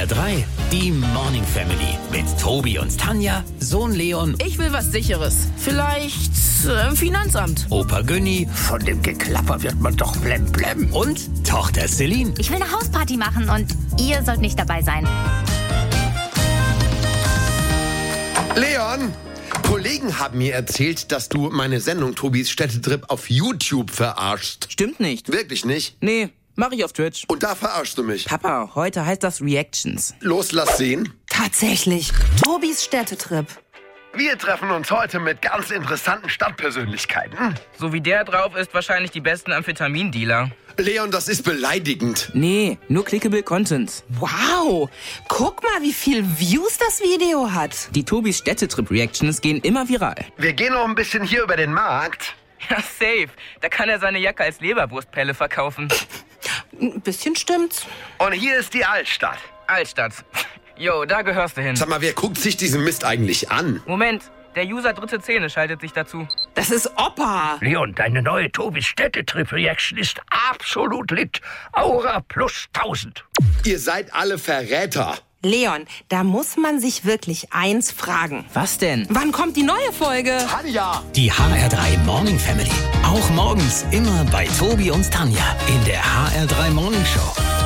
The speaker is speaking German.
HR3, die Morning Family mit Tobi und Tanja, Sohn Leon, Ich will was Sicheres. Vielleicht Finanzamt. Opa Günni Von dem Geklapper wird man doch blemblem. und Tochter Celine. Ich will eine Hausparty machen und ihr sollt nicht dabei sein. Leon, Kollegen haben mir erzählt, dass du meine Sendung Tobis Städtetrip auf YouTube verarschst. Stimmt nicht. Wirklich nicht? Nee, mach ich auf Twitch. Und da verarschst du mich. Papa, heute heißt das Reactions. Los, lass sehen. Tatsächlich. Tobis Städtetrip. Wir treffen uns heute mit ganz interessanten Stadtpersönlichkeiten. So wie der drauf ist, wahrscheinlich die besten Amphetamindealer. Leon, das ist beleidigend. Nee, nur clickable Content. Wow. Guck mal, wie viel Views das Video hat. Die Tobis Städtetrip-Reactions gehen immer viral. Wir gehen noch ein bisschen hier über den Markt. Ja, safe. Da kann er seine Jacke als Leberwurstpelle verkaufen. Ein bisschen stimmt's. Und hier ist die Altstadt. Altstadt. Jo, da gehörst du hin. Sag mal, wer guckt sich diesen Mist eigentlich an? Moment, der User dritte Zähne schaltet sich dazu. Das ist Opa. Leon, deine neue Tobis Städtetrip-Reaction ist absolut lit. Aura plus 1000. Ihr seid alle Verräter. Leon, da muss man sich wirklich eins fragen. Was denn? Wann kommt die neue Folge? Tanja. Die HR3 Morning Family. Auch morgens immer bei Tobi und Tanja in der HR3 Morning Show.